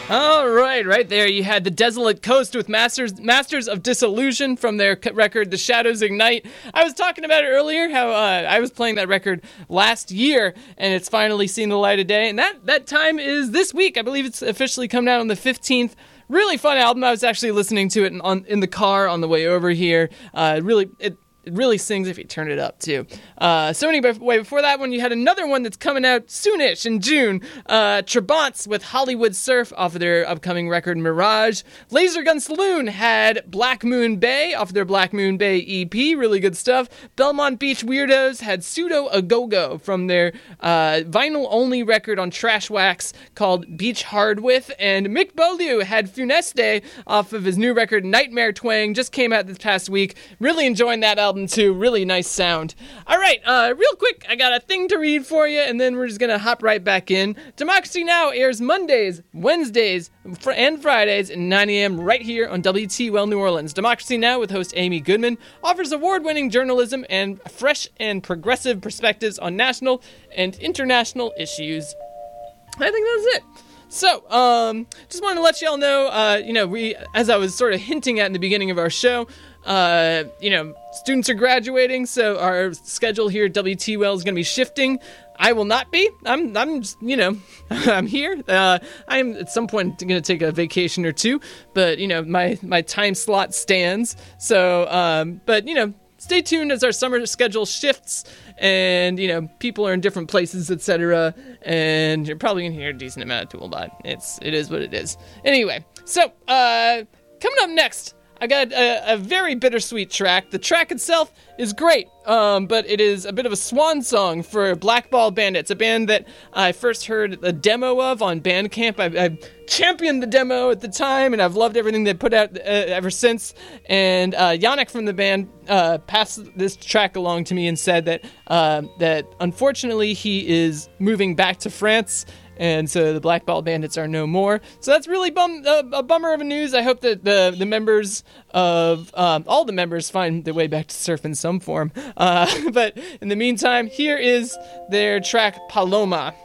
All right there you had The Desolate Coast with Masters of Disillusion from their record The Shadows Ignite. I was talking about it earlier, how I was playing that record last year, and it's finally seen the light of day, and that time is this week. I believe it's officially coming out on the 15th. Really fun album. I was actually listening to it in the car on the way over here. It really sings if you turn it up, too. So anyway, before that one, you had another one that's coming out soonish in June. Trabants with Hollywood Surf off of their upcoming record, Mirage. Laser Gun Saloon had Black Moon Bay off of their Black Moon Bay EP. Really good stuff. Belmont Beach Weirdos had Pseudo Agogo from their vinyl-only record on Trash Wax called Beach Hardwith. And Mick Beaulieu had Funeste off of his new record, Nightmare Twang. Just came out this past week. Really enjoying that album too. Really nice sound. All right, real quick, I got a thing to read for you, and then we're just gonna hop right back in. Democracy Now! Airs Mondays, Wednesdays, and Fridays at 9 a.m. right here on WTWL New Orleans. Democracy Now! With host Amy Goodman offers award-winning journalism and fresh and progressive perspectives on national and international issues. I think that's it. So, just wanted to let y'all know, we, as I was sort of hinting at in the beginning of our show, students are graduating, so our schedule here at WTWL is going to be shifting. I will not be. I'm just, I'm here. I am at some point going to take a vacation or two, but, my time slot stands. So, stay tuned as our summer schedule shifts and, people are in different places, etc. And you're probably going to hear a decent amount of Toolbot. It is what it is. Anyway, so, coming up next, I got a very bittersweet track. The track itself is great, but it is a bit of a swan song for Blackball Bandits, a band that I first heard a demo of on Bandcamp. I championed the demo at the time, and I've loved everything they put out ever since. And Yannick from the band passed this track along to me and said that unfortunately he is moving back to France, and so the Blackball Bandits are no more. So that's really a bummer of a news. I hope that the members of all the members find their way back to surf in some form. But in the meantime, here is their track Paloma.